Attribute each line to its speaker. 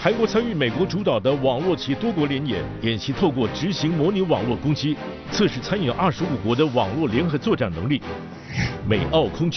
Speaker 1: 韩国参与美国主导的网络及多国联演，演习透过执行模拟网络攻击，测试参与25国的网络联合作战能力。美澳空军